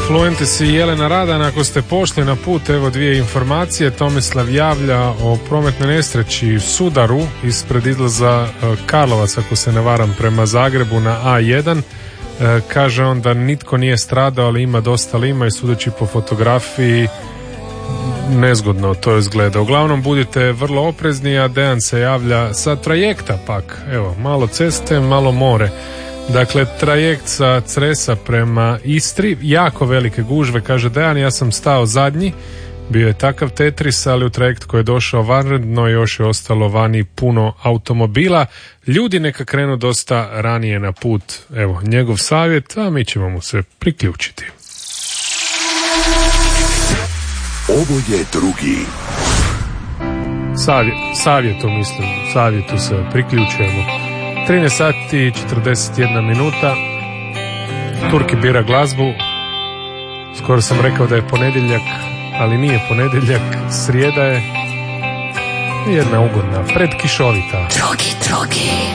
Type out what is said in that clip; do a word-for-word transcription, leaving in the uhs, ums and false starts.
Fluentes i Jelena Radan, ako ste pošli na put, evo dvije informacije. Tomislav javlja o prometnoj nesreći Sudaru ispred izlaza Karlovac, ako se ne varam, prema Zagrebu na A jedan. E, kaže on da nitko nije stradao, ali ima dosta lima i sudeći po fotografiji nezgodno to izgleda. Uglavnom budite vrlo oprezni, a Dejan se javlja sa trajekta pak. Evo, malo ceste, malo more. Dakle, trajekt sa Cresa prema Istri, jako velike gužve, kaže Dejan, ja sam stao zadnji, bio je takav Tetris, ali u trajekt koji je došao vanredno još je ostalo vani puno automobila. Ljudi neka krenu dosta ranije na put, evo, njegov savjet, a mi ćemo mu se priključiti. Ovo je drugi. Savjet, savjetu mislim, savjetu se priključujemo. trinaest sati i četrdeset jedna minuta. Turki bira glazbu. Skoro sam rekao da je ponedjeljak, ali nije ponedjeljak, srijeda je jedna ugodna, predkišovita. Drugi, drugi.